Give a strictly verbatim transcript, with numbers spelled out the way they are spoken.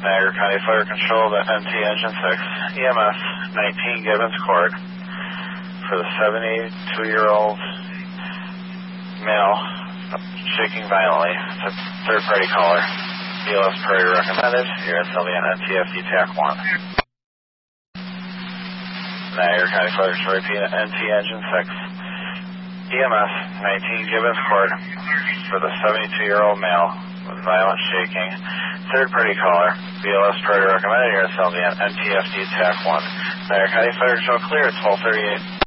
Niagara County Fire Control, the N T Engine six, E M S nineteen Gibbons Court for the seventy-two-year-old male shaking violently. It's a third-party caller. B L S Prairie recommended. You're at Sylvia N T F D T A C one. Niagara County Fire Control, repeat, N T Engine six, E M S nineteen Gibbons Court for the seventy-two-year-old male with violent shaking. Third-party caller. B L S Prairie recommended. You're at Sylvia N T F D T A C one. Niagara County Fire Control clear at twelve thirty-eight.